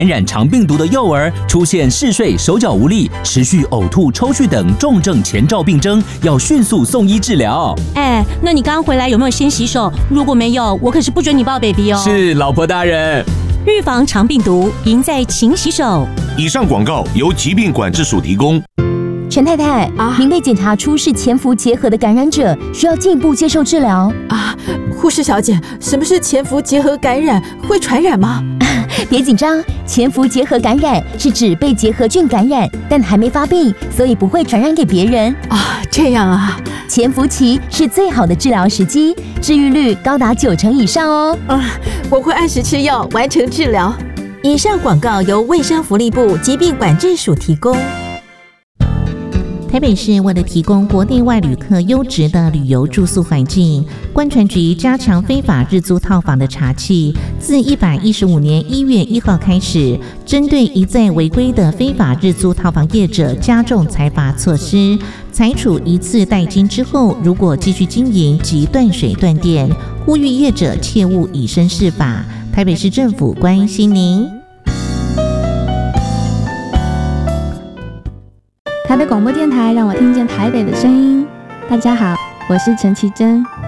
感染肠病毒的幼儿出现嗜睡、手脚无力、持续呕吐、抽搐等重症前兆病征，要迅速送医治疗。 那你刚回来有没有先洗手？如果没有，我可是不准你抱 baby 哦。 是，老婆大人。 预防肠病毒，赢在勤洗手。 以上广告由疾病管制署提供。 陈太太，您被检查出是潜伏结核的感染者，需要进一步接受治疗。 护士小姐，什么是潜伏结核感染？会传染吗？ 别紧张，潜伏结核感染是指被结核菌感染，但还没发病，所以不会传染给别人。 这样啊。 潜伏期是最好的治疗时机，治愈率高达90%以上哦。 我会按时吃药，完成治疗。以上广告由卫生福利部疾病管制署提供。 台北市为了提供国内外旅客优质的旅游住宿环境，观传局加强非法日租套房的查缉，自115年1月1号开始，针对一再违规的非法日租套房业者加重裁罚措施，裁处一次代金之后，如果继续经营即断水断电，呼吁业者切勿以身试法。台北市政府关心您。 台北广播电台让我听见台北的声音。大家好，我是陈绮贞。